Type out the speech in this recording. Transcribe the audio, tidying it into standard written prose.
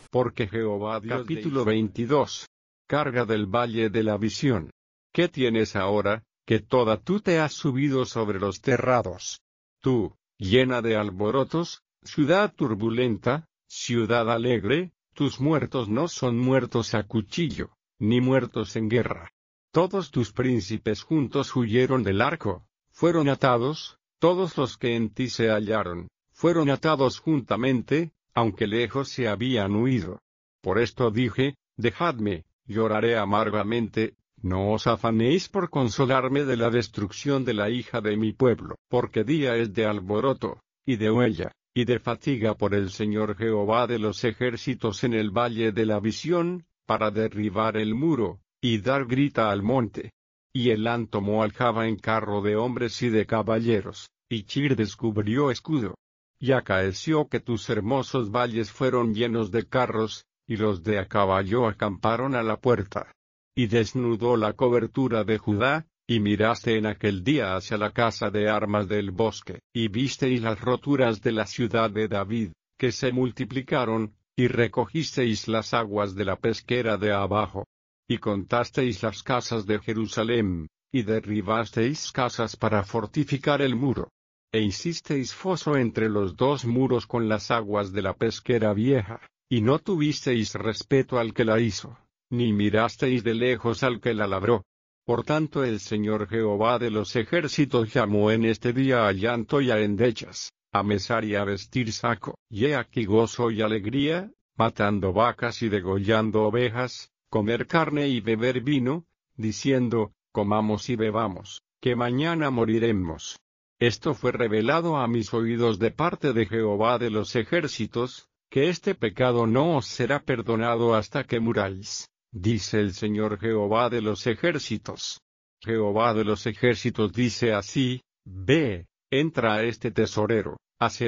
Porque Jehová Dios Capítulo 22. Carga del valle de la visión. ¿Qué tienes ahora, que toda tú te has subido sobre los terrados? Tú, llena de alborotos, ciudad turbulenta, ciudad alegre, tus muertos no son muertos a cuchillo, ni muertos en guerra. Todos tus príncipes juntos huyeron del arco, fueron atados, todos los que en ti se hallaron, fueron atados juntamente, aunque lejos se habían huido. Por esto dije, dejadme, lloraré amargamente, no os afanéis por consolarme de la destrucción de la hija de mi pueblo, porque día es de alboroto, y de huella, y de fatiga por el Señor Jehová de los ejércitos en el valle de la visión, para derribar el muro, y dar grita al monte. Y Elán tomó aljaba en carro de hombres y de caballeros, y Chir descubrió escudo. Y acaeció que tus hermosos valles fueron llenos de carros, y los de a caballo acamparon a la puerta. Y desnudó la cobertura de Judá, y miraste en aquel día hacia la casa de armas del bosque, y visteis las roturas de la ciudad de David, que se multiplicaron, y recogisteis las aguas de la pesquera de abajo. Y contasteis las casas de Jerusalén, y derribasteis casas para fortificar el muro. E hicisteis foso entre los dos muros con las aguas de la pesquera vieja, y no tuvisteis respeto al que la hizo, ni mirasteis de lejos al que la labró. Por tanto el Señor Jehová de los ejércitos llamó en este día a llanto y a endechas, a mesar y a vestir saco, y he aquí gozo y alegría, matando vacas y degollando ovejas, comer carne y beber vino, diciendo, comamos y bebamos, que mañana moriremos. Esto fue revelado a mis oídos de parte de Jehová de los ejércitos, que este pecado no os será perdonado hasta que muráis, dice el Señor Jehová de los ejércitos. Jehová de los ejércitos dice así, ve, entra a este tesorero, hace